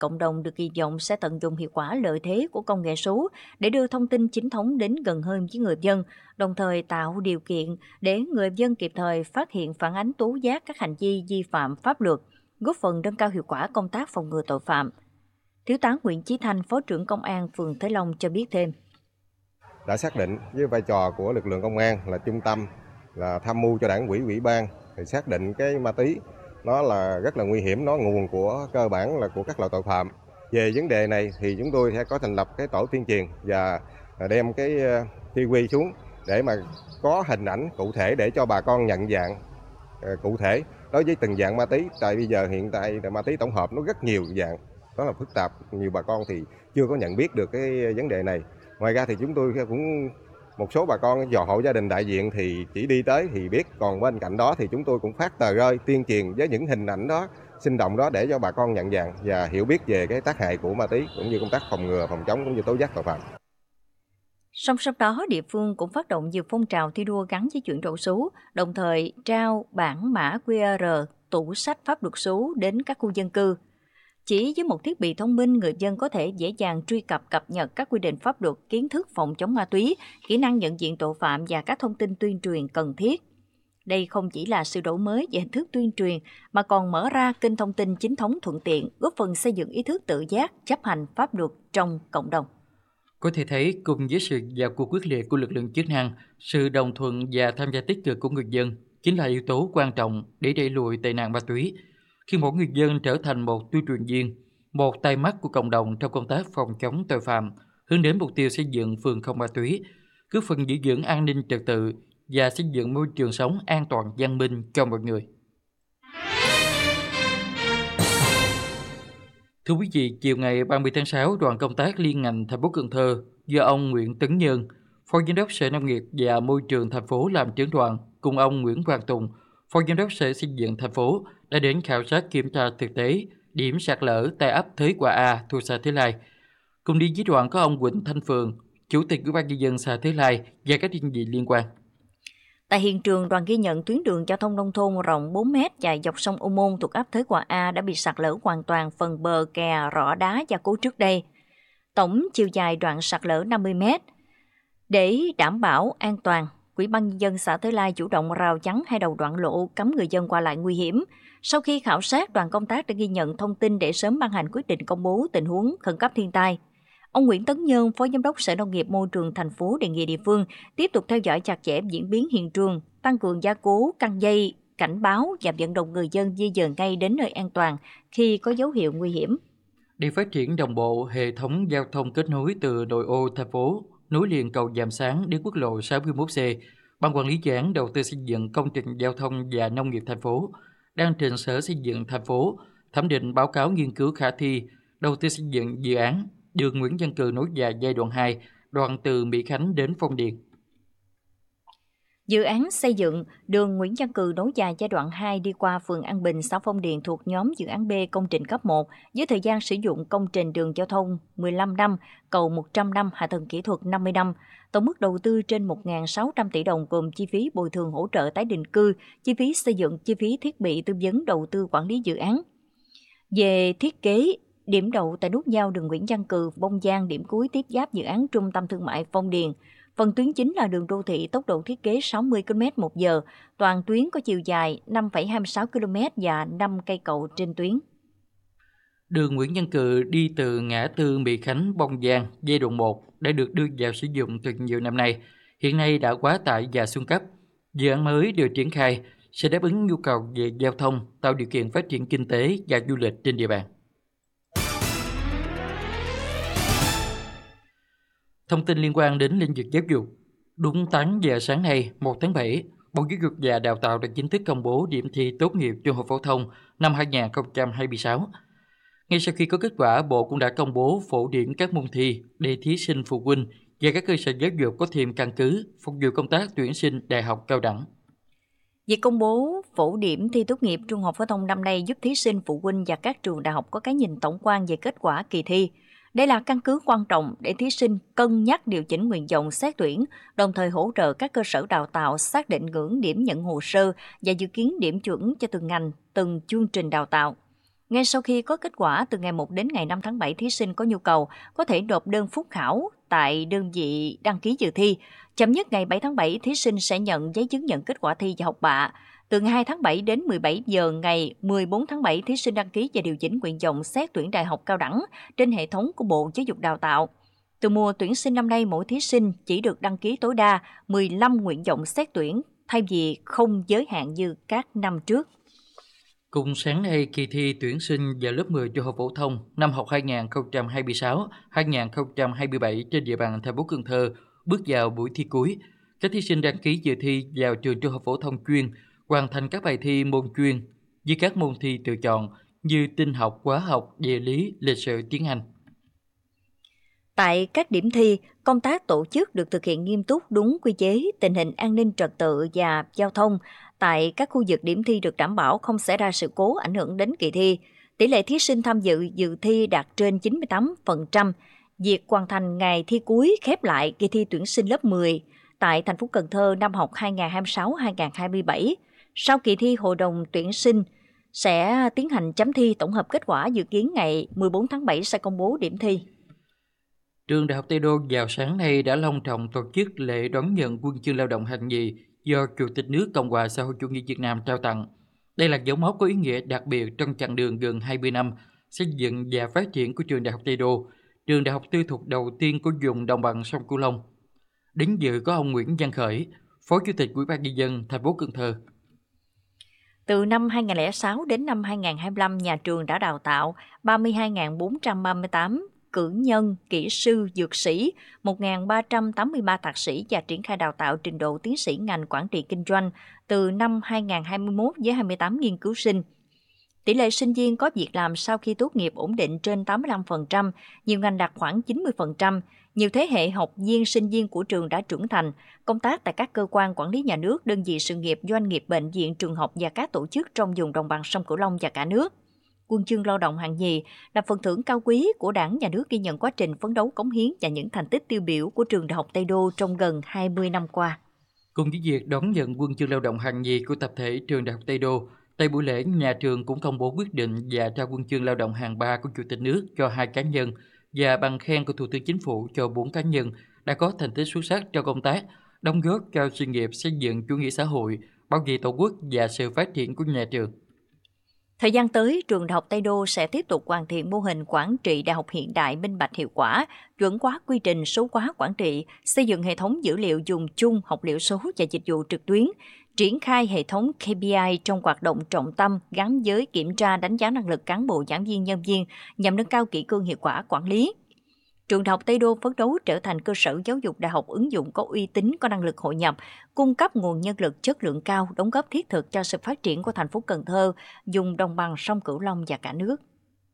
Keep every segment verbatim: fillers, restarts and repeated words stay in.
Cộng đồng được kỳ vọng sẽ tận dụng hiệu quả lợi thế của công nghệ số để đưa thông tin chính thống đến gần hơn với người dân, đồng thời tạo điều kiện để người dân kịp thời phát hiện, phản ánh, tố giác các hành vi vi phạm pháp luật, góp phần nâng cao hiệu quả công tác phòng ngừa tội phạm. Thiếu tá Nguyễn Chí Thanh, Phó trưởng Công an phường Thới Long cho biết thêm. Đã xác định với vai trò của lực lượng công an là trung tâm, là tham mưu cho đảng ủy, ủy ban, thì xác định cái ma túy nó là rất là nguy hiểm, nó nguồn của cơ bản là của các loại tội phạm. Về vấn đề này thì chúng tôi sẽ có thành lập cái tổ tuyên truyền và đem cái ti vi xuống để mà có hình ảnh cụ thể để cho bà con nhận dạng cụ thể đối với từng dạng ma túy. Tại bây giờ hiện tại ma túy tổng hợp nó rất nhiều dạng, đó là phức tạp, nhiều bà con thì chưa có nhận biết được cái vấn đề này. Ngoài ra thì chúng tôi cũng một số bà con dò hộ gia đình đại diện thì chỉ đi tới thì biết, còn bên cạnh đó thì chúng tôi cũng phát tờ rơi tuyên truyền với những hình ảnh đó, sinh động đó để cho bà con nhận dạng và hiểu biết về cái tác hại của ma túy cũng như công tác phòng ngừa, phòng chống cũng như tố giác tội phạm. Song song đó, địa phương cũng phát động nhiều phong trào thi đua gắn với chuyển đổi số, đồng thời trao bản mã quy rờ, tủ sách pháp luật số đến các khu dân cư. Chỉ với một thiết bị thông minh, người dân có thể dễ dàng truy cập, cập nhật các quy định pháp luật, kiến thức phòng chống ma túy, kỹ năng nhận diện tội phạm và các thông tin tuyên truyền cần thiết. Đây không chỉ là sự đổi mới về hình thức tuyên truyền, mà còn mở ra kênh thông tin chính thống thuận tiện, góp phần xây dựng ý thức tự giác, chấp hành pháp luật trong cộng đồng. Có thể thấy, cùng với sự vào cuộc quyết liệt của lực lượng chức năng, sự đồng thuận và tham gia tích cực của người dân chính là yếu tố quan trọng để đẩy lùi tệ nạn ma túy. Khi mỗi người dân trở thành một tuyên truyền viên, một tay mắt của cộng đồng trong công tác phòng chống tội phạm, hướng đến mục tiêu xây dựng phường không ma túy, góp phần giữ vững an ninh trật tự và xây dựng môi trường sống an toàn văn minh cho mọi người. Thưa quý vị, chiều ngày ba mươi tháng sáu, đoàn công tác liên ngành thành phố Cần Thơ do ông Nguyễn Tấn Nhân, Phó Giám đốc Sở Nông nghiệp và Môi trường thành phố làm trưởng đoàn, cùng ông Nguyễn Quang Tùng, Phó Giám đốc Sở Xây dựng thành phố đã đến khảo sát kiểm tra thực tế điểm sạt lở tại ấp Thới Quả A, thuộc xã Thới Lai. Cùng đi với đoàn có ông Quỳnh Thanh Phường, Chủ tịch Ủy ban nhân dân xã Thới Lai và các đơn vị liên quan. Tại hiện trường, đoàn ghi nhận tuyến đường giao thông nông thôn rộng bốn mét dài dọc sông Ô Môn thuộc ấp Thới Quả A đã bị sạt lở hoàn toàn phần bờ kè, rõ đá gia cố trước đây. Tổng chiều dài đoạn sạt lở năm mươi mét. Để đảm bảo an toàn, Ủy ban nhân dân xã Thới Lai chủ động rào chắn hai đầu đoạn lộ cấm người dân qua lại nguy hiểm. Sau khi khảo sát, đoàn công tác đã ghi nhận thông tin để sớm ban hành quyết định công bố tình huống khẩn cấp thiên tai. Ông Nguyễn Tấn Nhân, Phó Giám đốc Sở Nông nghiệp Môi trường thành phố đề nghị địa phương tiếp tục theo dõi chặt chẽ diễn biến hiện trường, tăng cường gia cố, căng dây, cảnh báo và vận động người dân di dời ngay đến nơi an toàn khi có dấu hiệu nguy hiểm. Để phát triển đồng bộ hệ thống giao thông kết nối từ nội ô thành phố, nối liền cầu Giàm Sáng đến quốc lộ sáu mươi mốt C, Ban Quản lý Dự án Đầu tư xây dựng công trình giao thông và nông nghiệp thành phố đang trình Sở Xây dựng thành phố thẩm định báo cáo nghiên cứu khả thi đầu tư xây dựng dự án đường Nguyễn Văn Cừ nối dài giai đoạn hai, đoạn từ Mỹ Khánh đến Phong Điền. Dự án xây dựng đường Nguyễn Văn Cừ nối dài giai đoạn hai đi qua phường An Bình, xã Phong Điền thuộc nhóm dự án B công trình cấp một với thời gian sử dụng công trình đường giao thông mười lăm năm, cầu một trăm năm, hạ tầng kỹ thuật năm mươi năm. Tổng mức đầu tư trên một nghìn sáu trăm tỷ đồng gồm chi phí bồi thường hỗ trợ tái định cư, chi phí xây dựng, chi phí thiết bị tư vấn đầu tư quản lý dự án. Về thiết kế, điểm đậu tại nút giao đường Nguyễn Văn Cừ, Bông Giang, điểm cuối tiếp giáp dự án trung tâm thương mại Phong Điền. Phần tuyến chính là đường đô thị tốc độ thiết kế sáu mươi ki lô mét một giờ, toàn tuyến có chiều dài năm phẩy hai mươi sáu ki lô mét và năm cây cầu trên tuyến. Đường Nguyễn Văn Cừ đi từ ngã tư Mỹ Khánh, Bông Giang, giai đoạn một đã được đưa vào sử dụng từ nhiều năm nay, hiện nay đã quá tải và xuống cấp. Dự án mới được triển khai sẽ đáp ứng nhu cầu về giao thông, tạo điều kiện phát triển kinh tế và du lịch trên địa bàn. Thông tin liên quan đến lĩnh vực giáo dục. Đúng tám giờ sáng nay, một tháng bảy, Bộ Giáo dục và Đào tạo đã chính thức công bố điểm thi tốt nghiệp trung học phổ thông năm hai nghìn không trăm hai mươi sáu. Ngay sau khi có kết quả, Bộ cũng đã công bố phổ điểm các môn thi để thí sinh, phụ huynh và các cơ sở giáo dục có thêm căn cứ phục vụ công tác tuyển sinh đại học cao đẳng. Việc công bố phổ điểm thi tốt nghiệp trung học phổ thông năm nay giúp thí sinh, phụ huynh và các trường đại học có cái nhìn tổng quan về kết quả kỳ thi. Đây là căn cứ quan trọng để thí sinh cân nhắc điều chỉnh nguyện vọng xét tuyển, đồng thời hỗ trợ các cơ sở đào tạo xác định ngưỡng điểm nhận hồ sơ và dự kiến điểm chuẩn cho từng ngành, từng chương trình đào tạo. Ngay sau khi có kết quả, từ ngày một đến ngày năm tháng bảy, thí sinh có nhu cầu có thể nộp đơn phúc khảo tại đơn vị đăng ký dự thi. Chậm nhất ngày bảy tháng bảy, thí sinh sẽ nhận giấy chứng nhận kết quả thi và học bạ. Từ ngày hai tháng bảy đến mười bảy giờ ngày mười bốn tháng bảy, thí sinh đăng ký và điều chỉnh nguyện vọng xét tuyển đại học cao đẳng trên hệ thống của Bộ Giáo dục Đào tạo. Từ mùa tuyển sinh năm nay, mỗi thí sinh chỉ được đăng ký tối đa mười lăm nguyện vọng xét tuyển, thay vì không giới hạn như các năm trước. Cùng sáng nay, kỳ thi tuyển sinh vào lớp mười trung học phổ thông năm học hai nghìn không trăm hai mươi sáu hai nghìn không trăm hai mươi bảy trên địa bàn thành phố Cần Thơ bước vào buổi thi cuối. Các thí sinh đăng ký dự thi vào trường trung học phổ thông chuyên hoàn thành các bài thi môn chuyên với các môn thi tự chọn như tin học, hóa học, địa lý, lịch sử, tiếng Anh. Tại các điểm thi, công tác tổ chức được thực hiện nghiêm túc, đúng quy chế, tình hình an ninh trật tự và giao thông tại các khu vực điểm thi được đảm bảo, không xảy ra sự cố ảnh hưởng đến kỳ thi. Tỷ lệ thí sinh tham dự dự thi đạt trên chín mươi tám phần trăm. Việc hoàn thành ngày thi cuối khép lại kỳ thi tuyển sinh lớp mười tại thành phố Cần Thơ năm học hai nghìn không trăm hai mươi sáu hai nghìn không trăm hai mươi bảy. Sau kỳ thi, Hội đồng tuyển sinh sẽ tiến hành chấm thi tổng hợp kết quả, dự kiến ngày mười bốn tháng bảy sẽ công bố điểm thi. Trường Đại học Tây Đô vào sáng nay đã long trọng tổ chức lễ đón nhận huân chương lao động hạng nhì do Chủ tịch nước Cộng hòa xã hội chủ nghĩa Việt Nam trao tặng. Đây là dấu mốc có ý nghĩa đặc biệt trong chặng đường gần hai mươi năm xây dựng và phát triển của Trường Đại học Tây Đô, trường đại học tư thục đầu tiên của vùng đồng bằng sông Cửu Long. Đến dự có ông Nguyễn Văn Khởi, Phó Chủ tịch Ủy ban nhân dân thành phố Cần Thơ. Từ năm hai nghìn không trăm lẻ sáu đến năm hai nghìn không trăm hai mươi lăm, nhà trường đã đào tạo ba mươi hai nghìn bốn trăm ba mươi tám cử nhân, kỹ sư, dược sĩ, một nghìn ba trăm tám mươi ba thạc sĩ và triển khai đào tạo trình độ tiến sĩ ngành quản trị kinh doanh từ năm hai nghìn không trăm hai mươi mốt với hai mươi tám nghiên cứu sinh. Tỷ lệ sinh viên có việc làm sau khi tốt nghiệp ổn định trên tám mươi lăm phần trăm, nhiều ngành đạt khoảng chín mươi phần trăm. Nhiều thế hệ học viên, sinh viên của trường đã trưởng thành, công tác tại các cơ quan quản lý nhà nước, đơn vị sự nghiệp, doanh nghiệp, bệnh viện, trường học và các tổ chức trong vùng đồng bằng sông Cửu Long và cả nước. Huân chương lao động hạng nhì là phần thưởng cao quý của Đảng, Nhà nước ghi nhận quá trình phấn đấu, cống hiến và những thành tích tiêu biểu của trường Đại học Tây Đô trong gần hai mươi năm qua. Cùng với việc đón nhận huân chương lao động hạng nhì của tập thể trường Đại học Tây Đô, tại buổi lễ, nhà trường cũng công bố quyết định và trao huân chương lao động hạng ba của Chủ tịch nước cho hai cá nhân và bằng khen của Thủ tướng Chính phủ cho bốn cá nhân đã có thành tích xuất sắc trong công tác, đóng góp cho sự nghiệp xây dựng chủ nghĩa xã hội, bảo vệ Tổ quốc và sự phát triển của nhà trường. Thời gian tới, trường Đại học Tây Đô sẽ tiếp tục hoàn thiện mô hình quản trị đại học hiện đại, minh bạch, hiệu quả, chuẩn hóa quy trình, số hóa quản trị, xây dựng hệ thống dữ liệu dùng chung, học liệu số và dịch vụ trực tuyến, triển khai hệ thống K P I trong hoạt động trọng tâm gắn với kiểm tra đánh giá năng lực cán bộ, giảng viên, nhân viên nhằm nâng cao kỷ cương, hiệu quả quản lý. Trường Đại học Tây Đô phấn đấu trở thành cơ sở giáo dục đại học ứng dụng có uy tín, có năng lực hội nhập, cung cấp nguồn nhân lực chất lượng cao, đóng góp thiết thực cho sự phát triển của thành phố Cần Thơ, vùng đồng bằng sông Cửu Long và cả nước.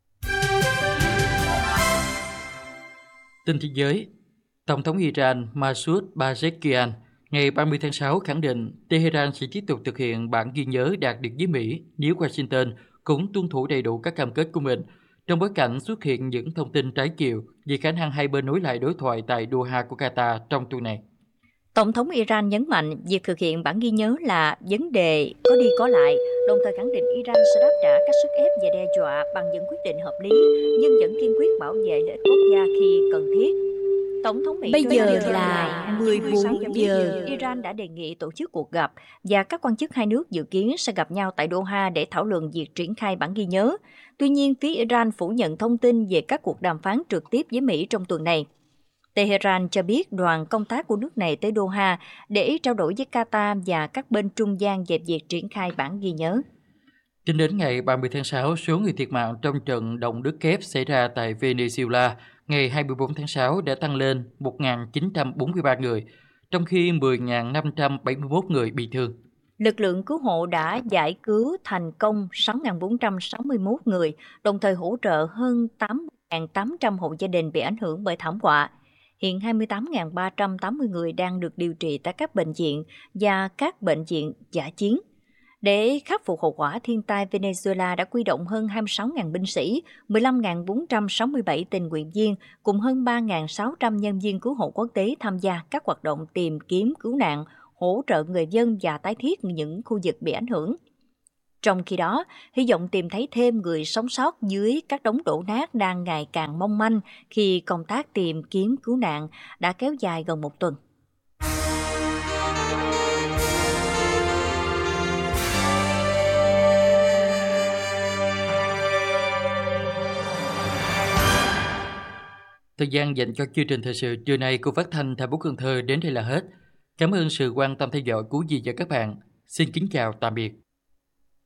Tin thế giới, Tổng thống Iran Masoud Pezeshkian ngày ba mươi tháng sáu khẳng định Tehran sẽ tiếp tục thực hiện bản ghi nhớ đạt được với Mỹ nếu Washington cũng tuân thủ đầy đủ các cam kết của mình, trong bối cảnh xuất hiện những thông tin trái chiều về khả năng hai bên nối lại đối thoại tại Doha của Qatar trong tuần này. Tổng thống Iran nhấn mạnh việc thực hiện bản ghi nhớ là vấn đề có đi có lại, đồng thời khẳng định Iran sẽ đáp trả các sức ép và đe dọa bằng những quyết định hợp lý, nhưng vẫn kiên quyết bảo vệ lợi ích quốc gia khi cần thiết. Tổng thống Mỹ Bây giờ là mười bốn giờ. Iran đã đề nghị tổ chức cuộc gặp và các quan chức hai nước dự kiến sẽ gặp nhau tại Doha để thảo luận việc triển khai bản ghi nhớ. Tuy nhiên, phía Iran phủ nhận thông tin về các cuộc đàm phán trực tiếp với Mỹ trong tuần này. Tehran cho biết đoàn công tác của nước này tới Doha để trao đổi với Qatar và các bên trung gian về việc triển khai bản ghi nhớ. Tính đến ngày ba mươi tháng sáu, số người thiệt mạng trong trận động đất kép xảy ra tại Venezuela ngày hai mươi tư tháng sáu đã tăng lên một nghìn chín trăm bốn mươi ba người, trong khi mười nghìn năm trăm bảy mươi mốt người bị thương. Lực lượng cứu hộ đã giải cứu thành công sáu nghìn bốn trăm sáu mươi mốt người, đồng thời hỗ trợ hơn tám nghìn tám trăm hộ gia đình bị ảnh hưởng bởi thảm họa. Hiện hai mươi tám nghìn ba trăm tám mươi người đang được điều trị tại các bệnh viện và các bệnh viện dã chiến. Để khắc phục hậu quả thiên tai, Venezuela đã huy động hơn hai mươi sáu nghìn binh sĩ, mười lăm nghìn bốn trăm sáu mươi bảy tình nguyện viên cùng hơn ba nghìn sáu trăm nhân viên cứu hộ quốc tế tham gia các hoạt động tìm kiếm, cứu nạn, hỗ trợ người dân và tái thiết những khu vực bị ảnh hưởng. Trong khi đó, hy vọng tìm thấy thêm người sống sót dưới các đống đổ nát đang ngày càng mong manh khi công tác tìm kiếm cứu nạn đã kéo dài gần một tuần. Thời gian dành cho chương trình thời sự trưa nay của Phát thanh Thành phố Cần Thơ đến đây là hết. Cảm ơn sự quan tâm theo dõi của quý vị và các bạn. Xin kính chào tạm biệt.